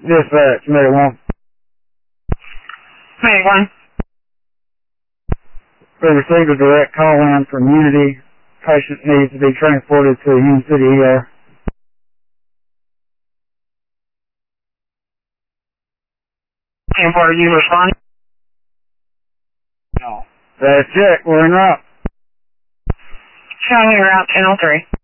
Dispatch, May 1. May 1. We received a direct call-in from Unity. Patient needs to be transported to Union City ER. And were you responding? No. That's it. We're in route. Showing me route channel 3.